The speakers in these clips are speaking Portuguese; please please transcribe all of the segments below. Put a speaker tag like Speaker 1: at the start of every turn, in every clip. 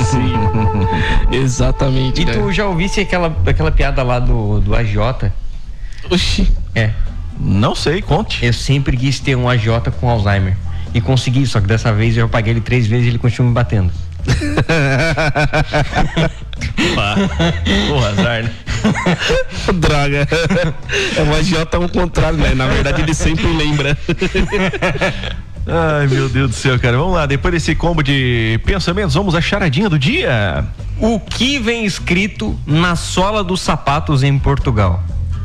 Speaker 1: Sim. Exatamente.
Speaker 2: E
Speaker 1: cara.
Speaker 2: tu já ouviste aquela piada lá do AJ?
Speaker 1: Oxi.
Speaker 2: É.
Speaker 3: Não sei, conte.
Speaker 2: Eu sempre quis ter um AJ com Alzheimer. E consegui, só que dessa vez eu paguei ele 3 vezes e ele continua me batendo.
Speaker 3: Porra, azar, né?
Speaker 1: Droga. É o agiota ao contrário, né? Na verdade ele sempre lembra.
Speaker 3: Ai, meu Deus do céu, cara. Vamos lá, depois desse combo de pensamentos, vamos à charadinha do dia.
Speaker 2: O que vem escrito na sola dos sapatos em Portugal?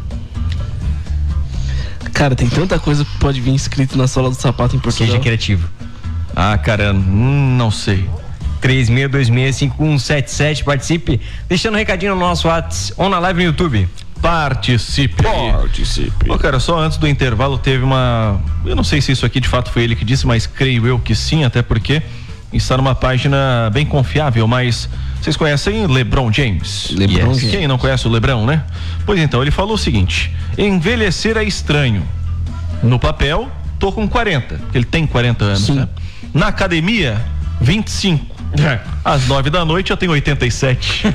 Speaker 1: Cara, tem tanta coisa que pode vir escrito na sola do sapato em Portugal.
Speaker 2: Seja criativo.
Speaker 3: Ah, cara, não sei.
Speaker 2: 36265177, participe, deixando um recadinho no nosso WhatsApp ou na live no YouTube.
Speaker 3: Participe. Ó, cara, só antes do intervalo teve uma... Eu não sei se isso aqui de fato foi ele que disse, mas creio eu que sim, até porque está numa página bem confiável, mas... Vocês conhecem LeBron James?
Speaker 1: LeBron James.
Speaker 3: Quem não conhece o LeBron, né? Pois então, ele falou o seguinte: envelhecer é estranho. No papel, tô com 40, porque ele tem 40 anos,
Speaker 1: sim,
Speaker 3: né? Na academia, 25. Às 9 da noite eu tenho 87.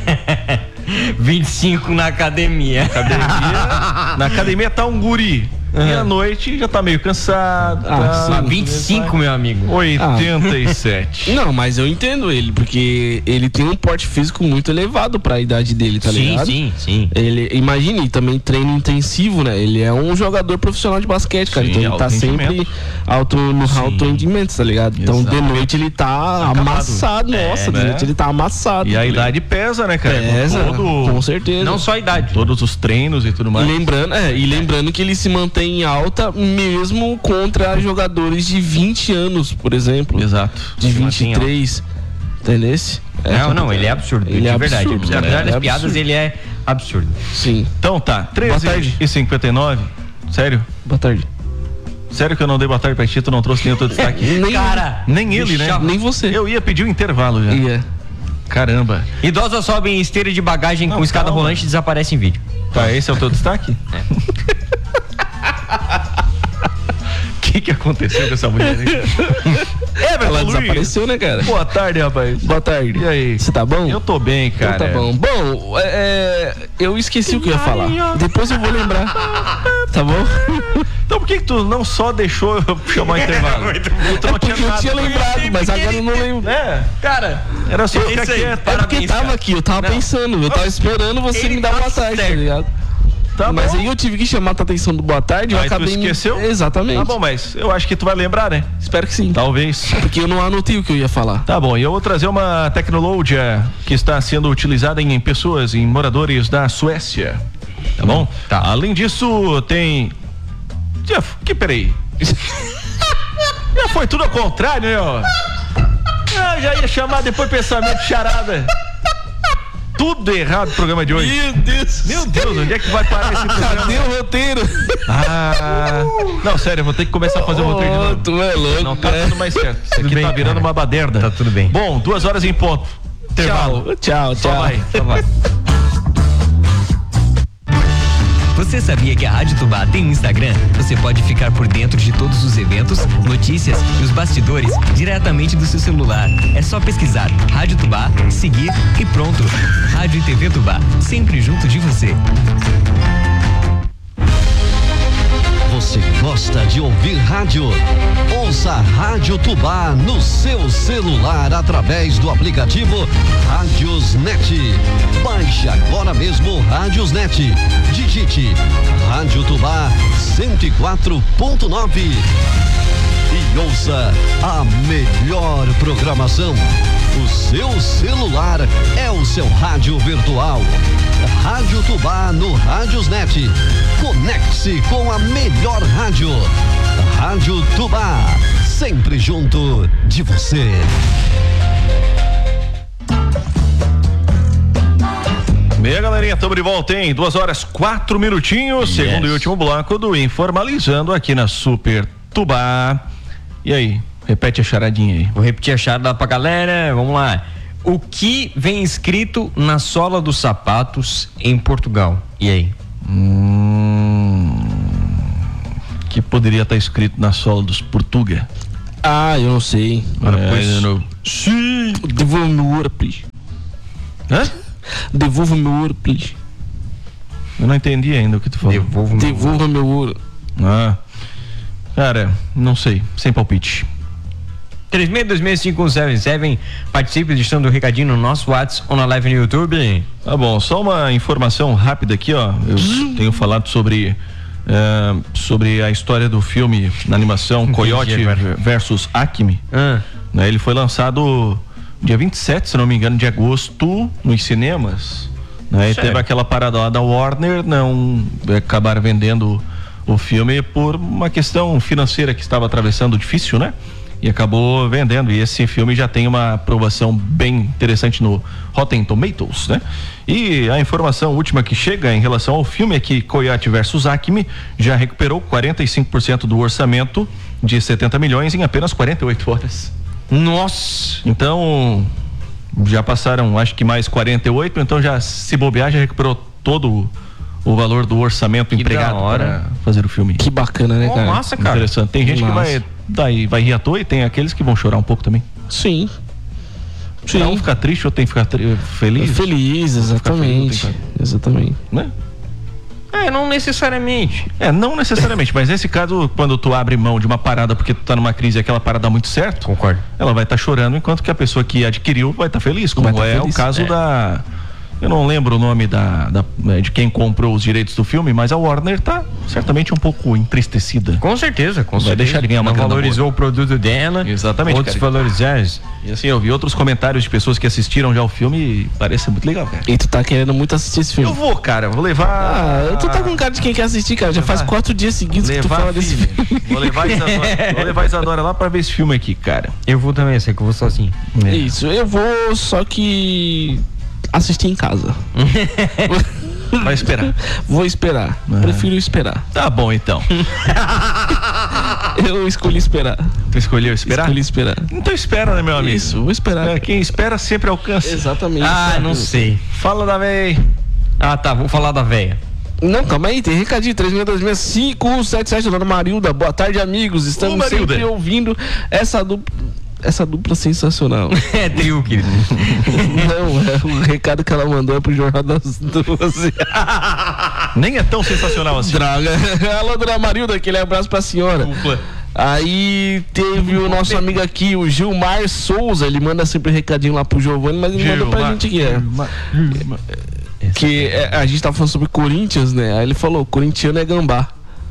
Speaker 2: 25 na academia.
Speaker 3: Na academia tá um guri. E à noite já tá meio cansado.
Speaker 2: Sim. 25, meu amigo.
Speaker 3: 87.
Speaker 1: Não, mas eu entendo ele, porque ele tem um porte físico muito elevado pra idade dele, tá ligado?
Speaker 2: Sim.
Speaker 1: Ele, imagine, também treino intensivo, né? Ele é um jogador profissional de basquete, cara.
Speaker 3: Sim,
Speaker 1: então ele tá sempre no alto rendimento, tá ligado? Então de noite ele tá amassado. Nossa, de noite ele tá amassado.
Speaker 3: E a idade pesa, né, cara?
Speaker 1: Pesa, com certeza.
Speaker 2: Não só a idade.
Speaker 3: Todos os treinos e tudo mais.
Speaker 1: E lembrando que ele se mantém em alta mesmo contra jogadores de 20 anos, por exemplo.
Speaker 3: Exato.
Speaker 1: De 23. Entendesse?
Speaker 2: Não, ele é absurdo.
Speaker 1: Ele é
Speaker 2: verdade.
Speaker 1: absurdo,
Speaker 2: Apesar das
Speaker 1: é
Speaker 2: piadas,
Speaker 1: absurdo.
Speaker 2: ele é absurdo.
Speaker 1: Sim.
Speaker 3: Então tá, 13h59. Sério?
Speaker 1: Boa tarde.
Speaker 3: Sério que eu não dei boa tarde pra ti, tu não trouxe nenhum outro destaque? Nem ele, né?
Speaker 1: Nem você.
Speaker 3: Eu ia pedir um intervalo já.
Speaker 1: Ia.
Speaker 3: Caramba.
Speaker 2: Idosa sobe em esteira de bagagem com escada rolante e desaparece em vídeo.
Speaker 3: Tá, esse é o teu destaque? O que aconteceu com essa mulher aí?
Speaker 1: Ela desapareceu, né, cara?
Speaker 3: Boa tarde, rapaz.
Speaker 1: Boa tarde.
Speaker 3: E aí?
Speaker 1: Você tá bom?
Speaker 3: Eu tô bem, cara.
Speaker 1: Então tá bom. Bom, eu esqueci o que eu ia falar. Depois eu vou lembrar. Tá bom?
Speaker 3: Então por que tu não só deixou eu chamar o intervalo?
Speaker 1: Eu tinha lembrado, mas agora eu não lembro.
Speaker 2: Cara,
Speaker 3: era só ficar quieto.
Speaker 1: É porque tava aqui, eu tava pensando, eu tava esperando você me dar boa tarde, tá ligado?
Speaker 3: Tá
Speaker 1: mas
Speaker 3: bom.
Speaker 1: aí eu tive que chamar a atenção do boa tarde, eu acabei.
Speaker 3: Tu esqueceu?
Speaker 1: Exatamente.
Speaker 3: Tá bom, mas eu acho que tu vai lembrar, né?
Speaker 1: Espero que sim.
Speaker 3: Talvez.
Speaker 1: Porque eu não anotei o que eu ia falar.
Speaker 3: Tá bom, e eu vou trazer uma tecnologia que está sendo utilizada em pessoas, em moradores da Suécia. Tá bom?
Speaker 2: Tá.
Speaker 3: Além disso, tem... Peraí. Já foi tudo ao contrário, né, ó? Eu já ia chamar depois pensamento charada. Tudo errado no programa de hoje. Meu Deus, onde é que vai parar esse programa?
Speaker 1: Cadê o roteiro?
Speaker 3: Não, sério, eu vou ter que começar a fazer o roteiro de novo.
Speaker 1: Tu é louco.
Speaker 3: Não tá tudo mais certo. Isso
Speaker 2: Tudo
Speaker 3: aqui
Speaker 2: bem,
Speaker 3: tá virando
Speaker 2: cara.
Speaker 3: uma baderna.
Speaker 2: Tá tudo bem.
Speaker 3: Bom, 2 horas em ponto. Intervalo.
Speaker 1: Tchau.
Speaker 3: Só vai.
Speaker 4: Você sabia que a Rádio Tubá tem um Instagram? Você pode ficar por dentro de todos os eventos, notícias e os bastidores diretamente do seu celular. É só pesquisar Rádio Tubá, seguir e pronto. Rádio e TV Tubá, sempre junto de você.
Speaker 5: Você gosta de ouvir rádio? Ouça a Rádio Tubá no seu celular através do aplicativo Rádiosnet. Baixe agora mesmo o Rádiosnet. Digite Rádio Tubá 104.9 e ouça a melhor programação. O seu celular é o seu rádio virtual. Rádio Tubá no Rádiosnet. Conecte-se com a melhor rádio. Rádio Tubá, sempre junto de você.
Speaker 3: E aí, galerinha, tamo de volta, hein? 2 horas 4 minutinhos, segundo e último bloco do Informalizando aqui na Super Tubá. E aí, repete a charadinha aí.
Speaker 2: Vou repetir a charada pra galera, vamos lá. O que vem escrito na sola dos sapatos em Portugal? E aí?
Speaker 3: Que poderia estar escrito na sola dos Portuga?
Speaker 1: Eu não sei.
Speaker 3: Sim.
Speaker 1: Devolvura, please.
Speaker 3: Hã?
Speaker 1: Devolva meu ouro, please.
Speaker 3: Eu não entendi ainda o que tu falou.
Speaker 1: Devolva meu ouro.
Speaker 3: Ah. Cara, não sei. Sem palpite.
Speaker 2: 36265177. Participe deixando o recadinho no nosso WhatsApp ou na live no YouTube.
Speaker 3: Tá bom, só uma informação rápida aqui, ó. Eu tenho falado sobre a história do filme na animação Coyote versus Acme. Né, ele foi lançado dia 27, se não me engano, de agosto nos cinemas. Né, e teve aquela parada lá da Warner, não acabaram vendendo o filme por uma questão financeira que estava atravessando difícil, né? E acabou vendendo, e esse filme já tem uma aprovação bem interessante no Rotten Tomatoes, né? E a informação última que chega em relação ao filme é que Coyote versus Acme já recuperou 45% do orçamento de 70 milhões em apenas 48 horas.
Speaker 2: Nossa!
Speaker 3: Então, já passaram acho que mais 48, então já se bobear, já recuperou todo o valor do orçamento empregado para fazer o filme.
Speaker 1: Que bacana, né, cara?
Speaker 2: Massa, cara.
Speaker 3: Interessante. Tem gente que vai rir à toa e tem aqueles que vão chorar um pouco também.
Speaker 1: Sim.
Speaker 3: Sim. Um ficar triste, ou tem que ficar feliz.
Speaker 1: Feliz, exatamente. Exatamente.
Speaker 3: Né?
Speaker 2: Não necessariamente.
Speaker 3: Não necessariamente, mas nesse caso, quando tu abre mão de uma parada porque tu tá numa crise e aquela parada dá muito certo,
Speaker 2: concordo.
Speaker 3: Ela vai estar chorando, enquanto que a pessoa que adquiriu vai estar feliz, como o caso da... Eu não lembro o nome de quem comprou os direitos do filme, mas a Warner tá certamente um pouco entristecida.
Speaker 2: Com certeza,
Speaker 3: Vai deixar de ganhar uma grana.
Speaker 2: Valorizou o produto dela.
Speaker 3: Exatamente.
Speaker 2: Outros valorizaram.
Speaker 3: E assim, eu vi outros comentários de pessoas que assistiram já o filme e parece muito legal, cara.
Speaker 1: E tu tá querendo muito assistir esse filme?
Speaker 3: Eu vou, cara, vou levar.
Speaker 1: Tu tá com cara de quem quer assistir, cara. Já faz 4 dias seguidos que tu fala desse filme.
Speaker 3: Vou levar a Isadora lá pra ver esse filme aqui, cara.
Speaker 2: Eu vou também, sei que eu vou sozinho.
Speaker 1: Isso, eu vou, só que assistir em casa.
Speaker 3: Vai esperar.
Speaker 1: Vou esperar. Prefiro esperar.
Speaker 3: Tá bom, então.
Speaker 1: Eu escolhi esperar.
Speaker 3: Tu escolheu esperar?
Speaker 1: Escolhi esperar.
Speaker 3: Então espera, né, meu amigo?
Speaker 1: Isso, vou esperar.
Speaker 3: Quem espera sempre alcança.
Speaker 1: Exatamente.
Speaker 2: Não sei.
Speaker 3: Fala da véia.
Speaker 2: Tá, vou falar da véia.
Speaker 1: Não, calma aí, tem recadinho, 36265177, dona Marilda, boa tarde, amigos, estamos sempre ouvindo essa dupla sensacional.
Speaker 2: É trio, querido.
Speaker 1: Não, o recado que ela mandou é pro Jornal das 12.
Speaker 3: Nem é tão sensacional assim.
Speaker 1: Droga. Alô, dona Marilda, aquele abraço pra senhora. Aí teve o nosso amigo aqui, o Gilmar Souza, ele manda sempre recadinho lá pro Giovanni, mas ele mandou pra gente aqui, que a gente tava falando sobre Corinthians, né? Aí ele falou, corintiano é gambá.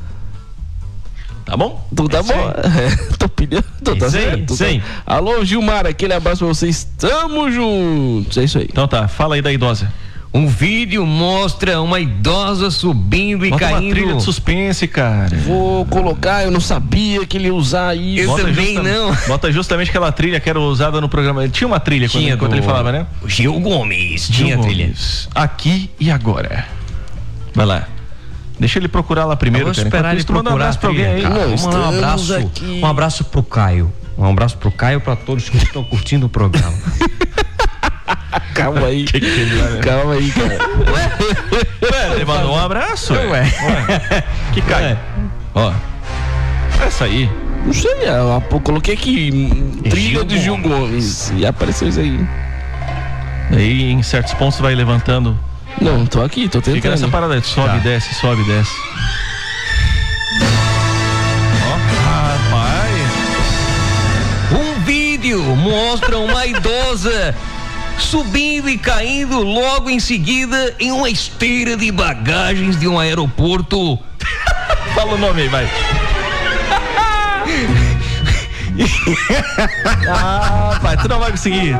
Speaker 3: Tá bom?
Speaker 1: Então tá bom. Tô opinião, tá certo.
Speaker 2: Sim.
Speaker 1: Alô, Gilmar, aquele abraço pra vocês. Tamo juntos. É isso aí.
Speaker 3: Então tá, fala aí da idosa.
Speaker 2: Um vídeo mostra uma idosa subindo e caindo.
Speaker 3: Uma trilha de suspense, cara.
Speaker 1: Vou colocar, eu não sabia que ele ia usar isso.
Speaker 2: Eu também não.
Speaker 3: Bota justamente aquela trilha que era usada no programa. Tinha uma trilha quando ele falava, né?
Speaker 2: Gil Gomes tinha trilha.
Speaker 3: Aqui e agora. Vai lá. Deixa ele procurar lá primeiro.
Speaker 2: Vou esperar ele procurar.
Speaker 3: Um abraço pra alguém aí.
Speaker 2: Vamos lá, um abraço pro Caio. Um abraço pro Caio, pra todos que estão curtindo o programa.
Speaker 1: Calma aí. Calma aí, cara.
Speaker 3: Ué, ele mandou um abraço. Ué. Que Caio? Ó. Essa aí.
Speaker 1: Não sei, eu coloquei aqui trilha de Gil Gomes e apareceu isso aí.
Speaker 3: Aí em certos pontos vai levantando.
Speaker 1: Não, tô aqui, tô tentando.
Speaker 3: Fica nessa parada, sobe e desce, sobe e desce. Ó, rapaz.
Speaker 2: Um vídeo mostra uma idosa subindo e caindo logo em seguida em uma esteira de bagagens de um aeroporto.
Speaker 3: Fala o nome aí, vai. Pai, tu não vai conseguir.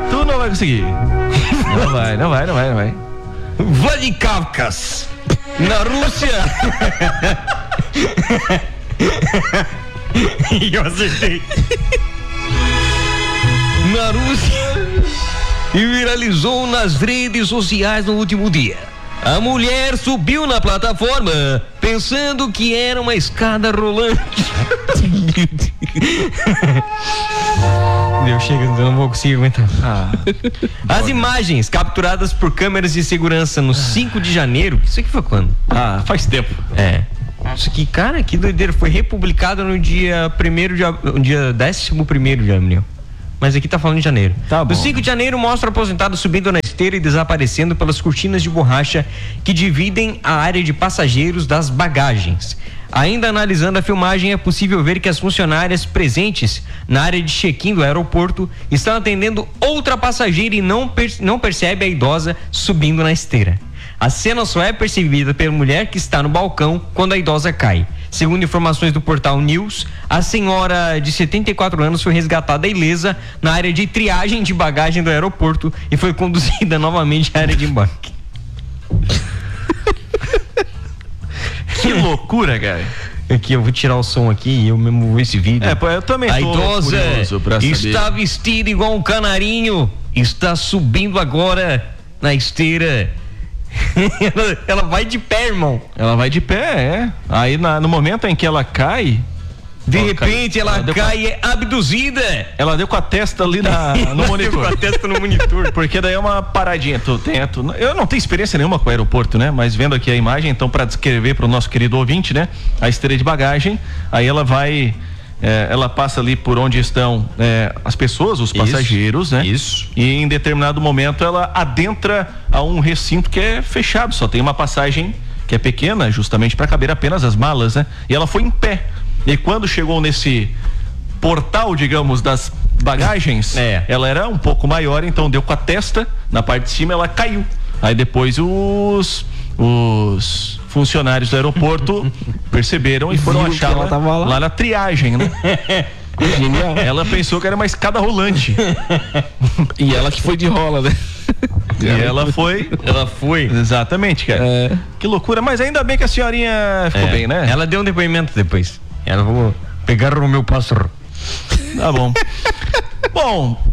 Speaker 3: Não vai.
Speaker 2: Vladikavkaz, na Rússia. Eu acertei. Na Rússia. E viralizou nas redes sociais no último dia. A mulher subiu na plataforma pensando que era uma escada rolante. Deus, chega, eu não vou conseguir aguentar. As imagens capturadas por câmeras de segurança no 5 de janeiro. Isso aqui foi quando?
Speaker 3: Faz tempo.
Speaker 2: Isso aqui, cara, que doideira. Foi republicado no dia 11º de abril. mas aqui tá falando de janeiro.
Speaker 3: Tá bom.
Speaker 2: No 5 de janeiro mostra o aposentado subindo na esteira e desaparecendo pelas cortinas de borracha que dividem a área de passageiros das bagagens. Ainda analisando a filmagem, é possível ver que as funcionárias presentes na área de check-in do aeroporto estão atendendo outra passageira e não percebe a idosa subindo na esteira. A cena só é percebida pela mulher que está no balcão quando a idosa cai. Segundo informações do portal News, a senhora de 74 anos foi resgatada ilesa na área de triagem de bagagem do aeroporto e foi conduzida novamente à área de embarque.
Speaker 3: Que loucura, cara.
Speaker 2: Aqui, eu vou tirar o som aqui e eu mesmo vou esse vídeo.
Speaker 3: Eu também tô
Speaker 2: A idosa está vestida igual um canarinho, está subindo agora na esteira. Ela vai de pé, irmão.
Speaker 3: Ela vai de pé, Aí no momento em que ela cai,
Speaker 2: de repente ela cai e é abduzida.
Speaker 3: Ela deu com a testa ali no monitor.
Speaker 2: Deu com a testa no monitor.
Speaker 3: Porque daí é uma paradinha. Eu não tenho experiência nenhuma com o aeroporto, né? Mas vendo aqui a imagem, então, para descrever para o nosso querido ouvinte, né? A esteira de bagagem, aí ela vai. Ela passa ali por onde estão as pessoas, os passageiros, né?
Speaker 2: Isso.
Speaker 3: E em determinado momento ela adentra a um recinto que é fechado, só tem uma passagem que é pequena, justamente para caber apenas as malas, né? E ela foi em pé. E quando chegou nesse portal, digamos, das bagagens, ela era um pouco maior, então deu com a testa na parte de cima, ela caiu. Aí depois os funcionários do aeroporto perceberam e foram achar lá na triagem, né?
Speaker 1: Genial.
Speaker 3: Ela pensou que era uma escada rolante.
Speaker 1: E ela que foi de rola, né?
Speaker 3: E ela foi. Exatamente, cara. Que loucura, mas ainda bem que a senhorinha ficou bem, né?
Speaker 2: Ela deu um depoimento depois. Ela vou pegar o meu pássaro.
Speaker 3: Tá bom. Bom,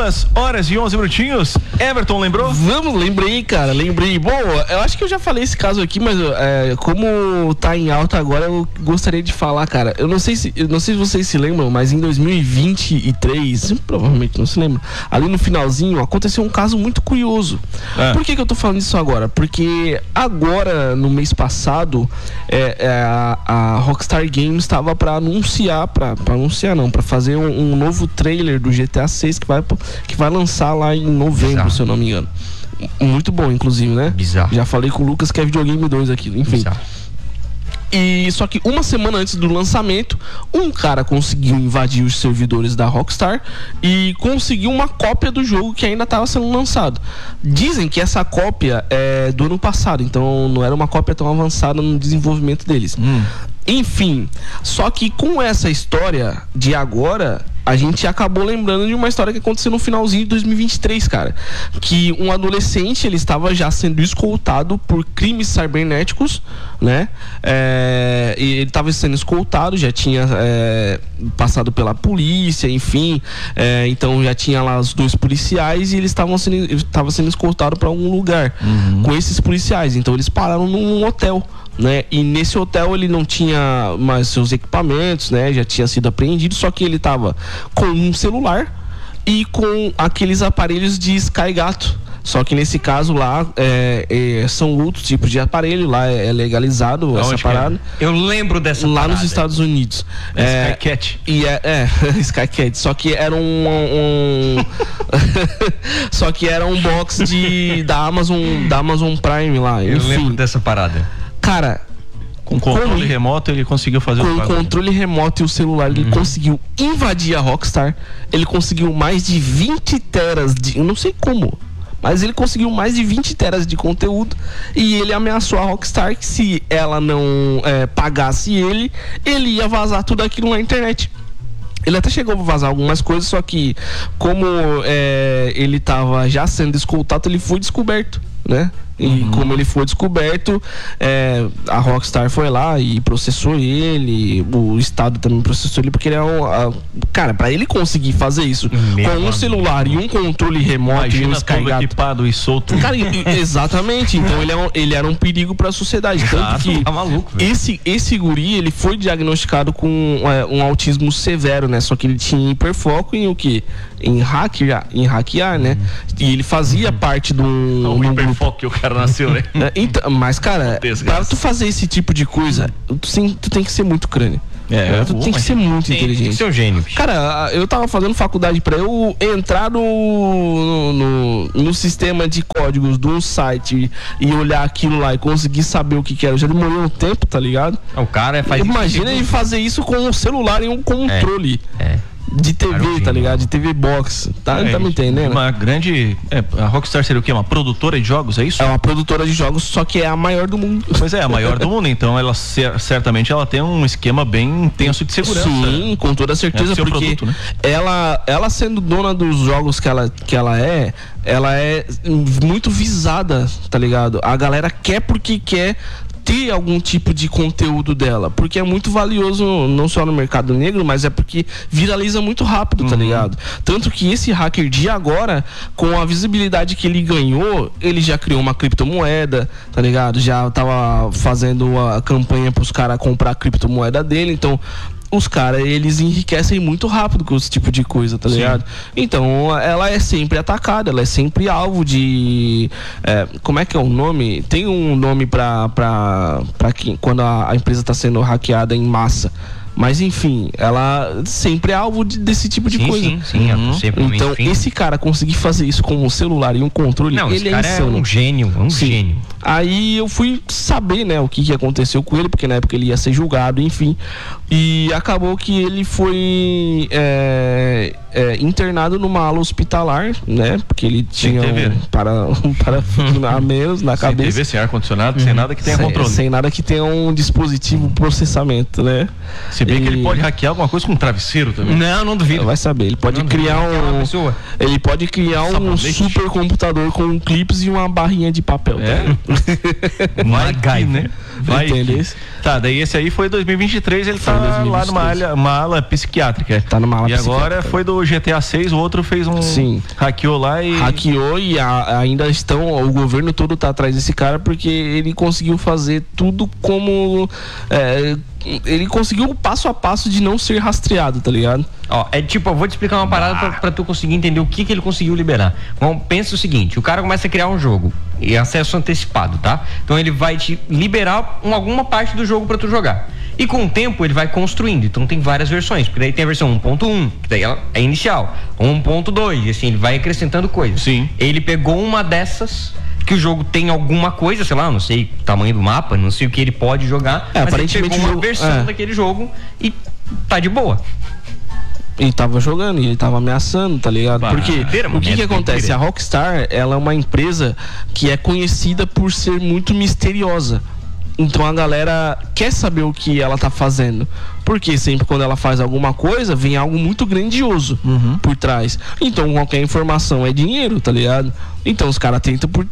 Speaker 3: 2h11. Everton, lembrou?
Speaker 1: Lembrei, cara, Bom, eu acho que eu já falei esse caso aqui, mas como tá em alta agora, eu gostaria de falar, cara. Eu não sei se vocês se lembram, mas em 2023, provavelmente não se lembram, ali no finalzinho, aconteceu um caso muito curioso. Por que eu tô falando isso agora? Porque agora, no mês passado, a Rockstar Games estava para fazer um novo trailer do GTA 6 que vai lançar lá em novembro, se eu não me engano. Muito bom, inclusive, né?
Speaker 2: Bizarro.
Speaker 1: Já falei com o Lucas que é videogame 2 aqui, enfim.
Speaker 2: Bizarro.
Speaker 1: E só que uma semana antes do lançamento, um cara conseguiu invadir os servidores da Rockstar e conseguiu uma cópia do jogo que ainda estava sendo lançado. Dizem que essa cópia é do ano passado, então não era uma cópia tão avançada no desenvolvimento deles. Enfim, só que com essa história de agora, a gente acabou lembrando de uma história que aconteceu no finalzinho de 2023, cara. Que um adolescente, ele estava já sendo escoltado por crimes cibernéticos, né? E ele estava sendo escoltado, já tinha passado pela polícia, enfim. Então já tinha lá os 2 policiais e ele estava sendo escoltado para algum lugar com esses policiais. Então eles pararam num hotel, né? E nesse hotel ele não tinha mais seus equipamentos, né? Já tinha sido apreendido, só que ele tava com um celular e com aqueles aparelhos de Sky Gato. Só que nesse caso lá são outros tipos de aparelho, lá é legalizado essa parada.
Speaker 2: Eu lembro dessa
Speaker 1: lá
Speaker 2: parada.
Speaker 1: Nos Estados Unidos.
Speaker 3: Skycat.
Speaker 1: Skycat. Só que era só que era um box da Amazon Prime lá.
Speaker 2: Eu lembro dessa parada.
Speaker 1: Cara,
Speaker 3: com controle remoto ele conseguiu fazer
Speaker 1: com o controle remoto e o celular ele conseguiu invadir a Rockstar. Ele conseguiu mais de 20 teras eu não sei como, mas ele conseguiu mais de 20 teras de conteúdo e ele ameaçou a Rockstar que se ela não pagasse ele ia vazar tudo aquilo na internet. Ele até chegou a vazar algumas coisas, só que como ele estava já sendo escoltado, ele foi descoberto, né? E como ele foi descoberto, a Rockstar foi lá e processou ele, o Estado também processou ele, porque ele cara, pra ele conseguir fazer isso com um celular e um controle remoto e um
Speaker 3: todo equipado e solto.
Speaker 1: Cara, exatamente. Então ele era um perigo pra sociedade. Tanto que
Speaker 2: tá maluco,
Speaker 1: esse guri, ele foi diagnosticado com um autismo severo, né? Só que ele tinha hiperfoco em o quê? Em hackear, né? E ele fazia parte do
Speaker 3: hiperfoco que o cara nasceu, né?
Speaker 1: Então, mas, cara, pra tu fazer esse tipo de coisa, tu tem que ser muito crânio. Tu tem que ser muito inteligente.
Speaker 2: Tem que ser um gênio, bicho.
Speaker 1: Cara, eu tava fazendo faculdade pra eu entrar no sistema de códigos de um site e olhar aquilo lá e conseguir saber o que era. Eu já demorei um tempo, tá ligado?
Speaker 2: O cara faz
Speaker 1: Imagina ele fazer isso com um celular e um controle. De TV, tá ligado? De TV Box. Tá me entendendo?
Speaker 3: Uma grande. A Rockstar seria o quê? Uma produtora de jogos, é isso?
Speaker 1: É uma produtora de jogos, só que é a maior do mundo.
Speaker 3: Pois é, a maior do mundo. Então ela certamente ela tem um esquema bem intenso de segurança.
Speaker 1: Sim, com toda certeza, porque
Speaker 3: produto, né?
Speaker 1: ela sendo dona dos jogos que ela é muito visada, tá ligado? A galera quer porque quer ter algum tipo de conteúdo dela, porque é muito valioso não só no mercado negro, mas é porque viraliza muito rápido, tá ligado? Tanto que esse hacker de agora, com a visibilidade que ele ganhou, ele já criou uma criptomoeda, tá ligado? Já tava fazendo a campanha pros caras comprar a criptomoeda dele, então os caras, eles enriquecem muito rápido com esse tipo de coisa, tá ligado? Então, ela é sempre atacada, ela é sempre alvo de... como é que é o nome? Tem um nome pra quem, quando a empresa tá sendo hackeada em massa. Mas enfim, ela sempre é alvo desse tipo de coisa.
Speaker 2: Sim.
Speaker 1: Então, esse cara conseguir fazer isso com um celular e um controle, ele é insano.
Speaker 2: É um gênio, gênio.
Speaker 1: Aí eu fui saber, né, o que aconteceu com ele, porque na época ele ia ser julgado, enfim. E acabou que ele foi internado numa ala hospitalar, né? Porque ele tinha um parafuso a menos na cabeça.
Speaker 3: Sem TV, sem ar-condicionado, sem nada que tenha controle.
Speaker 1: Sem nada que tenha um dispositivo processamento, né?
Speaker 3: Se bem que ele pode hackear alguma coisa com um travesseiro também.
Speaker 2: Não duvido.
Speaker 1: Vai saber, ele pode criar um super computador com clipes e uma barrinha de papel.
Speaker 3: Vai que, né? Vai
Speaker 1: entender?
Speaker 3: Tá, daí esse aí foi 2023, ele tá lá numa ala psiquiátrica.
Speaker 1: Tá numa ala
Speaker 3: psiquiátrica. E agora foi do GTA 6, o outro fez um...
Speaker 1: Sim.
Speaker 3: Hackeou lá e...
Speaker 1: Hackeou e ainda o governo todo tá atrás desse cara porque ele conseguiu fazer tudo como... ele conseguiu o passo a passo de não ser rastreado, tá ligado?
Speaker 2: Ó, eu vou te explicar uma parada pra tu conseguir entender o que ele conseguiu liberar. Bom, pensa o seguinte, o cara começa a criar um jogo e acesso antecipado, tá? Então ele vai te liberar alguma parte do jogo pra tu jogar. E com o tempo ele vai construindo, então tem várias versões, porque daí tem a versão 1.1, que daí ela é inicial, 1.2, assim, ele vai acrescentando coisas.
Speaker 3: Sim.
Speaker 2: Ele pegou uma dessas... que o jogo tem alguma coisa, sei lá, não sei o tamanho do mapa, não sei o que ele pode jogar, mas
Speaker 1: aparentemente
Speaker 2: ele pegou uma versão daquele jogo e tá de boa.
Speaker 1: Ele tava jogando e ele tava ameaçando, tá ligado? Porque o que acontece? A Rockstar, ela é uma empresa que é conhecida por ser muito misteriosa. Então a galera quer saber o que ela tá fazendo. Porque sempre quando ela faz alguma coisa, vem algo muito grandioso por trás. Então qualquer informação é dinheiro, tá ligado? Então os caras tentam por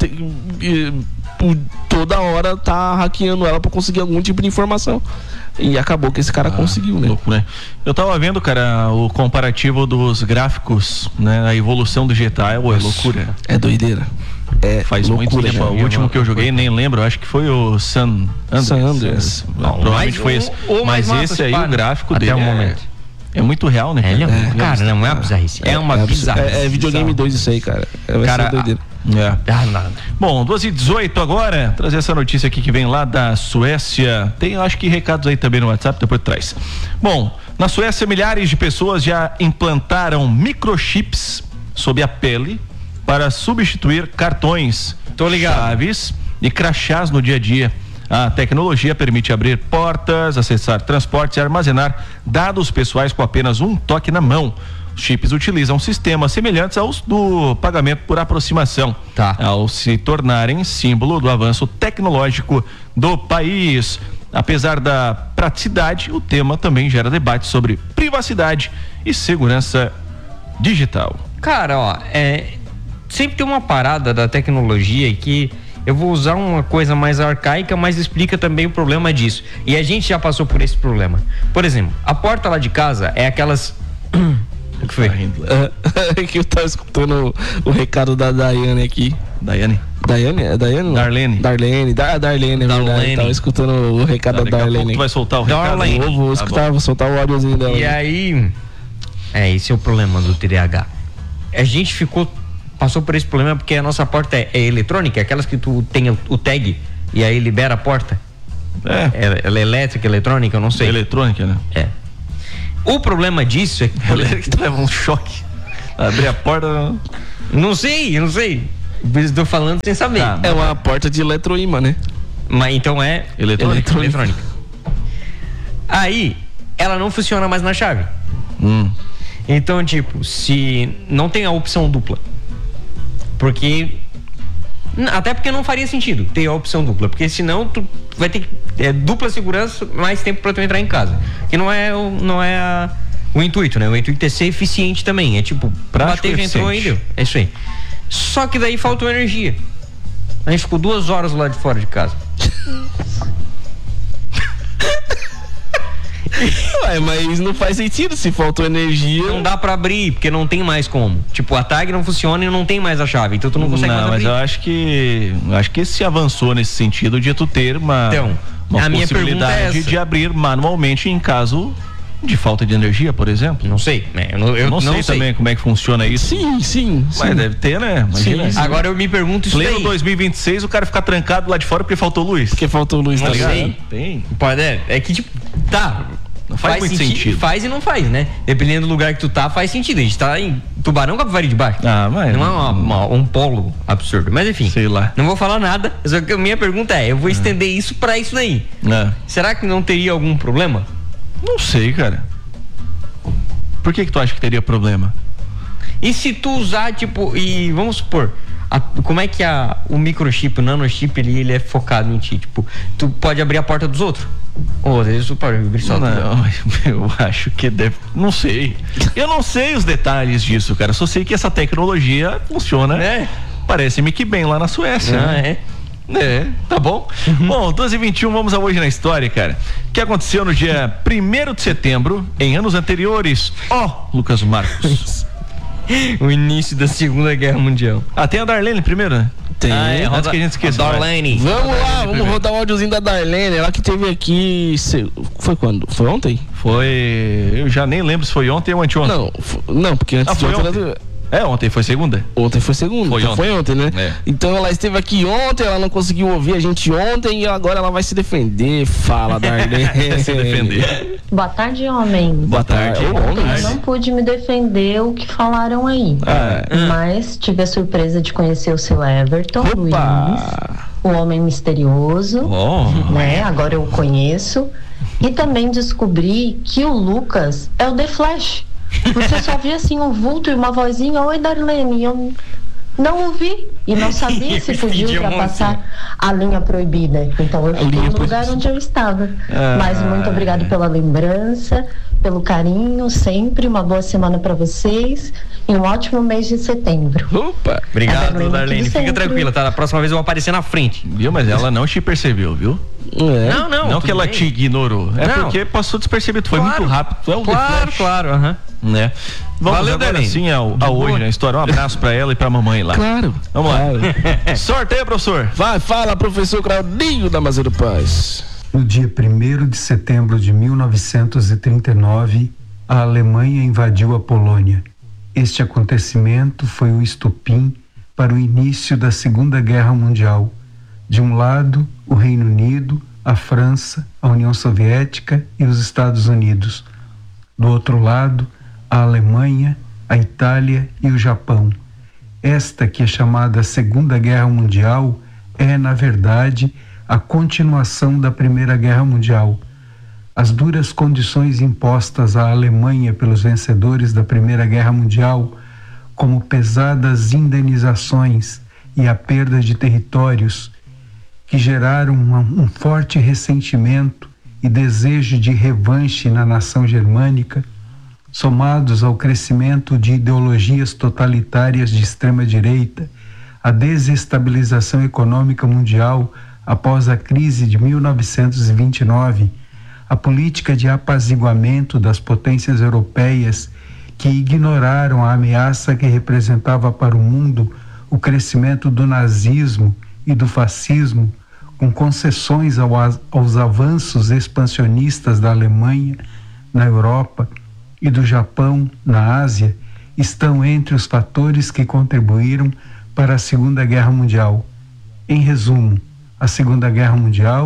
Speaker 1: toda hora tá hackeando ela pra conseguir algum tipo de informação. E acabou que esse cara conseguiu, né?
Speaker 3: Louco, né? Eu tava vendo, cara, o comparativo dos gráficos, né? A evolução do GTA é loucura.
Speaker 1: É doideira.
Speaker 3: Faz muito tempo. O último que eu joguei, nem lembro, acho que foi o San Andreas. Provavelmente foi esse. Mas esse aí, o gráfico dele é muito real, né?
Speaker 2: Cara, não é uma bizarrice. É uma bizarrice.
Speaker 1: É videogame 2 isso aí, cara. Vai ser doideira.
Speaker 3: Bom, 2h18 agora, trazer essa notícia aqui que vem lá da Suécia. Tem, acho que recados aí também no WhatsApp, depois traz. Bom, na Suécia milhares de pessoas já implantaram microchips sob a pele para substituir cartões, chaves e crachás no dia a dia. A tecnologia permite abrir portas, acessar transportes e armazenar dados pessoais com apenas um toque na mão. Os chips utilizam sistemas semelhantes aos do pagamento por aproximação, ao se tornarem símbolo do avanço tecnológico do país. Apesar da praticidade, o tema também gera debate sobre privacidade e segurança digital.
Speaker 2: Cara, sempre tem uma parada da tecnologia que eu vou usar uma coisa mais arcaica, mas explica também o problema disso. E a gente já passou por esse problema. Por exemplo, a porta lá de casa é aquelas... O que foi?
Speaker 1: É que eu tava escutando o recado da Daiane aqui.
Speaker 3: Daiane?
Speaker 1: É Daiane?
Speaker 3: Darlene.
Speaker 1: Darlene, verdade. Tava escutando o recado da Darlene.
Speaker 3: Tu vai soltar o recado?
Speaker 1: Vou escutar, vou soltar o áudiozinho dela.
Speaker 2: E aí... esse é o problema do TDAH. A gente passou por esse problema porque a nossa porta é eletrônica, aquelas que tu tem o tag e aí libera a porta. Ela é elétrica, eletrônica, eu não sei.
Speaker 3: Eletrônica, né?
Speaker 2: É. O problema disso é que...
Speaker 3: Elétrica leva um choque. Abrir a porta...
Speaker 2: Não sei. Estou falando sem saber.
Speaker 3: Tá.
Speaker 1: É uma porta de eletroímã, né?
Speaker 2: Mas então é eletrônica. Aí, ela não funciona mais na chave. Então, tipo, se não tem a opção dupla. Até porque não faria sentido ter a opção dupla. Porque senão tu vai ter dupla segurança, mais tempo pra tu entrar em casa. Que não é o intuito, né? O intuito é ser eficiente também. É tipo,
Speaker 3: prático,
Speaker 2: bater, já entrou aí, deu. É isso aí. Só que daí faltou energia. A gente ficou 2 horas lá de fora de casa.
Speaker 1: Ué, mas não faz sentido se faltou energia.
Speaker 2: Não dá pra abrir, porque não tem mais como. Tipo, a tag não funciona e não tem mais a chave. Então tu não consegue mais abrir.
Speaker 3: Mas eu acho que se avançou nesse sentido de tu ter uma
Speaker 2: a minha
Speaker 3: possibilidade
Speaker 2: pergunta é essa.
Speaker 3: de abrir manualmente em caso de falta de energia, por exemplo.
Speaker 2: Não sei. Eu
Speaker 3: não sei também como é que funciona isso.
Speaker 1: Sim.
Speaker 3: Mas deve ter, né? Imagina.
Speaker 1: Sim.
Speaker 2: Agora eu me pergunto isso
Speaker 3: Pleno
Speaker 2: daí.
Speaker 3: 2026, o cara ficar trancado lá de fora porque faltou luz.
Speaker 1: Porque faltou luz, tá
Speaker 2: Não
Speaker 1: ligado?
Speaker 2: sei.
Speaker 3: Tem.
Speaker 2: Pode, é que tipo, tá.
Speaker 3: Não faz muito sentido.
Speaker 2: Faz e não faz, né? Dependendo do lugar que tu tá, faz sentido. A gente tá em Tubarão, Capivari de Baixo.
Speaker 3: Mas...
Speaker 2: Não é um polo absurdo. Mas enfim.
Speaker 3: Sei lá.
Speaker 2: Não vou falar nada. Só que a minha pergunta eu vou estender isso pra isso daí. Será que não teria algum problema?
Speaker 3: Não sei, cara. Por que tu acha que teria problema?
Speaker 2: E se tu usar, tipo, e vamos supor, como é que o microchip, o nanochip, ele é focado em ti? Tipo, tu pode abrir a porta dos outros? Ou às vezes tu pode abrir só.
Speaker 3: Não, eu acho que deve. Não sei. Eu não sei os detalhes disso, cara. Só sei que essa tecnologia funciona. Parece-me que bem lá na Suécia. Tá bom? Bom, 12h21, vamos a Hoje na História, cara. O que aconteceu no dia 1º de setembro, em anos anteriores? Lucas Marcos.
Speaker 2: O início da Segunda Guerra Mundial.
Speaker 3: Tem a Darlene primeiro, né?
Speaker 1: Tem.
Speaker 3: Antes que a gente esqueça.
Speaker 2: Darlene.
Speaker 1: Vamos lá, vamos rodar o áudiozinho da Darlene. Ela que teve aqui. Foi quando? Foi ontem?
Speaker 3: Eu já nem lembro se foi ontem ou anteontem.
Speaker 1: Não, porque antes de ontem.
Speaker 3: Ontem foi segunda?
Speaker 1: Ontem foi segunda. Foi ontem, né? Então ela esteve aqui ontem, ela não conseguiu ouvir a gente ontem e agora ela vai se defender. Fala, Darlene.
Speaker 3: Se defender.
Speaker 6: Boa tarde, homem.
Speaker 3: Boa tarde.
Speaker 6: Eu não pude me defender o que falaram aí. Mas tive a surpresa de conhecer o seu Everton Luiz, o homem misterioso. Né? Agora eu o conheço. E também descobri que o Lucas é o The Flash. Você só via assim um vulto e uma vozinha, oi Darlene, eu não ouvi e não sabia se podia ultrapassar a linha proibida. Então eu fiquei no lugar onde eu estava. Mas muito obrigado pela lembrança, pelo carinho, sempre uma boa semana para vocês e um ótimo mês de setembro.
Speaker 2: Obrigado, Darlene. Fica tranquila, tá? Da próxima vez eu vou aparecer na frente.
Speaker 3: Viu? Mas ela não te percebeu, viu? Não que ela te ignorou. Porque passou despercebido. Foi muito rápido. Tu é o
Speaker 2: Claro.
Speaker 3: Né? Vamos
Speaker 2: Valeu,
Speaker 3: agora
Speaker 2: Darlene.
Speaker 3: sim a Hoje na História. Um abraço pra ela e pra mamãe lá.
Speaker 1: Claro.
Speaker 3: Vamos lá. Sorteio, professor.
Speaker 1: Vai, fala, professor Claudinho da Mazeiro Paz.
Speaker 7: No dia 1º de setembro de 1939, a Alemanha invadiu a Polônia. Este acontecimento foi o estopim para o início da Segunda Guerra Mundial. De um lado, o Reino Unido, a França, a União Soviética e os Estados Unidos. Do outro lado, a Alemanha, a Itália e o Japão. Esta que é chamada Segunda Guerra Mundial é, na verdade, a continuação da Primeira Guerra Mundial. As duras condições impostas à Alemanha pelos vencedores da Primeira Guerra Mundial, como pesadas indenizações e a perda de territórios, que geraram um forte ressentimento e desejo de revanche na nação germânica, somados ao crescimento de ideologias totalitárias de extrema-direita, a desestabilização econômica mundial após a crise de 1929, a política de apaziguamento das potências europeias que ignoraram a ameaça que representava para o mundo o crescimento do nazismo e do fascismo, com concessões aos avanços expansionistas da Alemanha na Europa e do Japão na Ásia, estão entre os fatores que contribuíram para a Segunda Guerra Mundial. Em resumo, a Segunda Guerra Mundial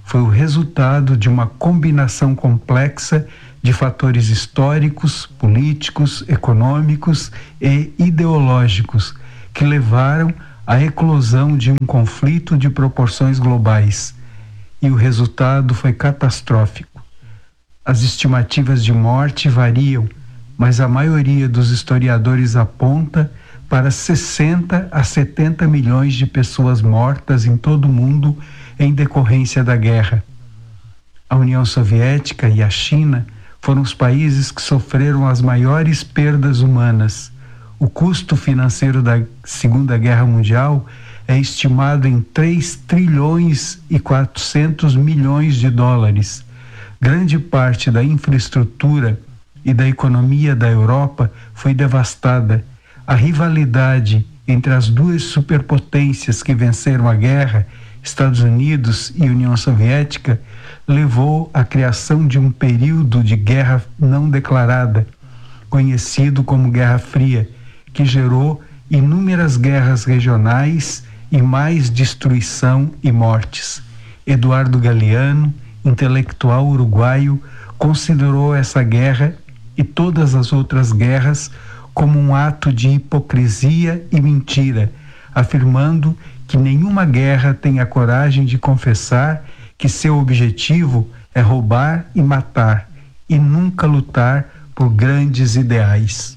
Speaker 7: foi o resultado de uma combinação complexa de fatores históricos, políticos, econômicos e ideológicos que levaram à eclosão de um conflito de proporções globais. E o resultado foi catastrófico. As estimativas de morte variam, mas a maioria dos historiadores aponta para 60 a 70 milhões de pessoas mortas em todo o mundo em decorrência da guerra. A União Soviética e a China foram os países que sofreram as maiores perdas humanas. O custo financeiro da Segunda Guerra Mundial é estimado em 3 trilhões e 400 milhões de dólares. Grande parte da infraestrutura e da economia da Europa foi devastada. A rivalidade entre as duas superpotências que venceram a guerra, Estados Unidos e União Soviética, levou à criação de um período de guerra não declarada, conhecido como Guerra Fria, que gerou inúmeras guerras regionais e mais destruição e mortes. Eduardo Galeano, intelectual uruguaio, considerou essa guerra e todas as outras guerras como um ato de hipocrisia e mentira, afirmando que nenhuma guerra tem a coragem de confessar que seu objetivo é roubar e matar, e nunca lutar por grandes ideais.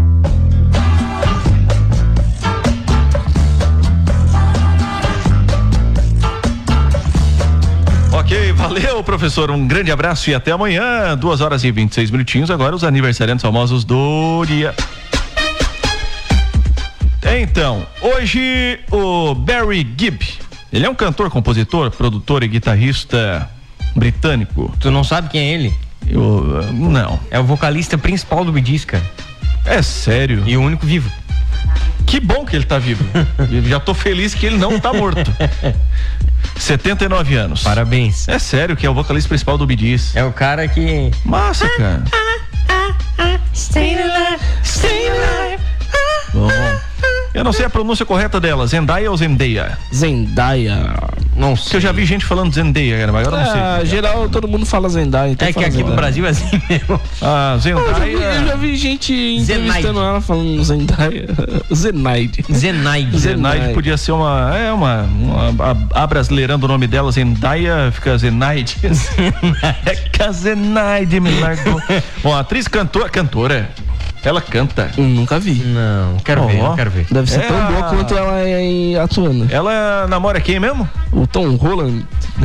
Speaker 3: Ok, valeu, professor. Um grande abraço e até amanhã, 2h26. Agora os aniversariantes famosos do dia. Então, hoje o Barry Gibb, ele é um cantor, compositor, produtor e guitarrista britânico.
Speaker 2: Tu não sabe quem é ele?
Speaker 3: Não.
Speaker 2: É o vocalista principal do Bee Gees, cara.
Speaker 3: É sério?
Speaker 2: E o único vivo.
Speaker 3: Que bom que ele tá vivo. Eu já tô feliz que ele não tá morto. 79 anos.
Speaker 2: Parabéns.
Speaker 3: É sério que é o vocalista principal do Bee Gees.
Speaker 2: É o cara que...
Speaker 3: Massa, cara.
Speaker 2: Stay alive, stay alive.
Speaker 3: Bom, eu não sei a pronúncia correta dela, Zendaya ou Zendaya?
Speaker 1: Zendaya.
Speaker 3: Não sei. Porque eu já vi gente falando Zendaya, cara, mas agora eu não sei.
Speaker 1: Geral, todo mundo fala Zendaya. Então
Speaker 2: é que aqui
Speaker 1: Zendaya.
Speaker 2: No Brasil é assim mesmo.
Speaker 3: Ah, Zendaya.
Speaker 1: Eu já vi gente entrevistando ela falando Zendaya. Zenaide.
Speaker 3: Zenaide podia ser uma abrasileirando o nome dela, Zendaya, fica Zenaide. É que a Zenaide me largou. Bom, atriz cantora. Ela canta.
Speaker 1: Nunca vi.
Speaker 2: Não, quero ver.
Speaker 1: Deve ser tão boa quanto ela é atuando.
Speaker 3: Ela namora quem mesmo?
Speaker 1: O Tom Holland.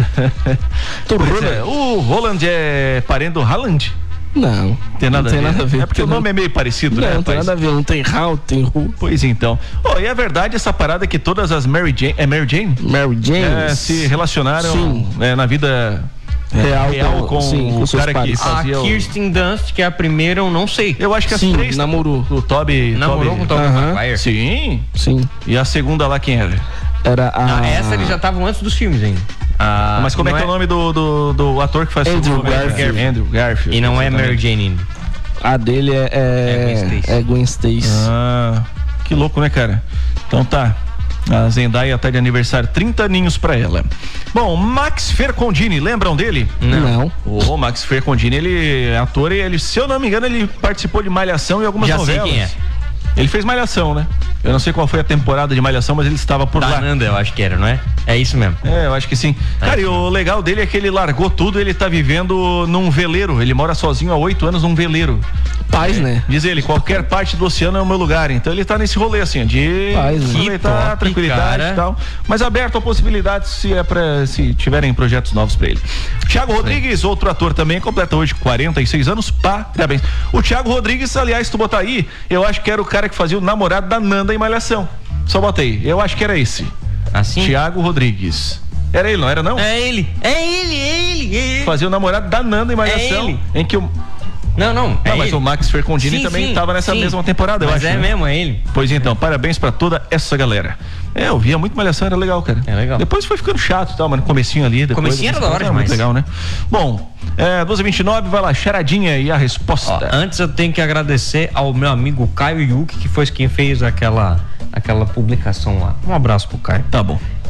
Speaker 3: O Holland é parente do Haaland?
Speaker 1: Não.
Speaker 3: Tem nada a ver. É porque o nome
Speaker 1: não...
Speaker 3: é meio parecido, né?
Speaker 1: Não tem nada a ver. Não tem Hal, tem Ru.
Speaker 3: Pois então. E é verdade essa parada que todas as Mary Jane? É Mary Jane?
Speaker 1: Mary Jane.
Speaker 3: Se relacionaram na vida... real com o cara que fazia
Speaker 2: a Kirsten Dunst, que é a primeira, eu não sei.
Speaker 3: Eu acho que as três
Speaker 1: namorou.
Speaker 3: O Toby
Speaker 2: namorou com o Toby Maguire.
Speaker 3: Sim.
Speaker 1: E
Speaker 3: a segunda lá quem era?
Speaker 1: Era a...
Speaker 2: Não, essa eles já estavam antes dos filmes ainda.
Speaker 3: Mas como é que é o nome do ator que faz
Speaker 1: Andrew Garfield.
Speaker 3: Andrew Garfield.
Speaker 2: E não é Mary Jane ainda.
Speaker 1: A dele é Gwen Stacy.
Speaker 3: Que louco, né, cara? Então tá. A Zendaya tá de aniversário, 30 aninhos pra ela. Bom, Max Fercondini, lembram dele?
Speaker 1: Não.
Speaker 3: O Max Fercondini, ele é ator e ele, se eu não me engano, ele participou de Malhação e algumas novelas.
Speaker 2: Já sei quem é.
Speaker 3: Ele fez Malhação, né? Eu não sei qual foi a temporada de Malhação, mas ele estava por lá.
Speaker 2: Nanda, eu acho que era, não é? É isso mesmo.
Speaker 3: Eu acho que sim. Cara, e o legal dele é que ele largou tudo, ele tá vivendo num veleiro. Ele mora sozinho há 8 anos num veleiro.
Speaker 1: Paz, né?
Speaker 3: Diz ele, qualquer parte do oceano é o meu lugar. Então ele tá nesse rolê, assim, de aproveitar, tranquilidade e tal. Mas aberto a possibilidades se tiverem projetos novos pra ele. Thiago Rodrigues, outro ator também, completa hoje 46 anos. Parabéns. O Thiago Rodrigues, aliás, tu botar aí, eu acho que era o cara que fazia o namorado da Nanda em Malhação. Só botei. Eu acho que era esse.
Speaker 2: Assim?
Speaker 3: Thiago Rodrigues. Era ele, não era não?
Speaker 2: É ele.
Speaker 3: Fazia o namorado da Nanda em Malhação. Em que o...
Speaker 2: Não,
Speaker 3: mas o Max Fercondini também estava nessa mesma temporada, eu acho.
Speaker 2: Mas mesmo, é ele.
Speaker 3: Pois então, parabéns pra toda essa galera. Eu via muito Malhação, era legal, cara.
Speaker 2: É legal.
Speaker 3: Depois foi ficando chato e tal, mas no comecinho ali.
Speaker 2: Comecinho era da hora demais.
Speaker 3: Muito legal, né? Bom, 12h29, vai lá, charadinha e a resposta.
Speaker 2: Antes eu tenho que agradecer ao meu amigo Caio Yuki, que foi quem fez aquela publicação lá. Um abraço pro Caio.
Speaker 3: Tá bom.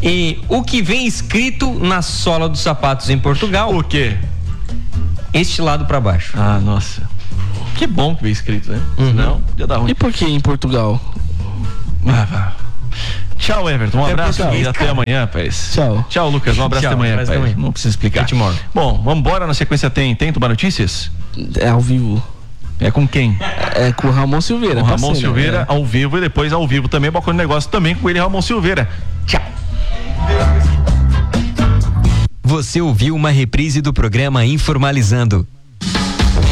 Speaker 2: E o que vem escrito na sola dos sapatos em Portugal?
Speaker 3: O quê?
Speaker 2: Este lado pra baixo.
Speaker 3: Ah, nossa. Que bom que vem escrito, né? Senão, ia dar ruim.
Speaker 1: E por que em Portugal?
Speaker 3: Tchau, Everton. Um abraço e até amanhã, rapaz.
Speaker 1: Tchau.
Speaker 3: Tchau, Lucas. Um abraço até amanhã, rapaz. Não precisa explicar. Bom, vamos embora. Na sequência tem Tubar Notícias?
Speaker 1: É ao vivo.
Speaker 3: É com quem?
Speaker 1: É com o Ramon Silveira.
Speaker 3: Com o Ramon Silveira, ao vivo, e depois ao vivo também, Balcão de Negócio também com ele, Ramon Silveira. Tchau.
Speaker 4: Você ouviu uma reprise do programa Informalizando.